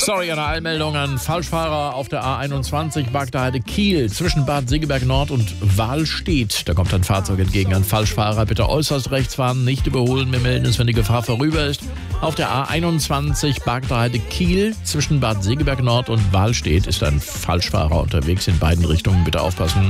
Sorry, eine Eilmeldung an Falschfahrer auf der A21 Bagdaheide Kiel zwischen Bad Segeberg Nord und Wahlstedt. Da kommt ein Fahrzeug entgegen an Falschfahrer. Bitte äußerst rechts fahren, nicht überholen. Wir melden es, wenn die Gefahr vorüber ist. Auf der A21 Bagdaheide Kiel zwischen Bad Segeberg Nord und Wahlstedt ist ein Falschfahrer unterwegs in beiden Richtungen. Bitte aufpassen.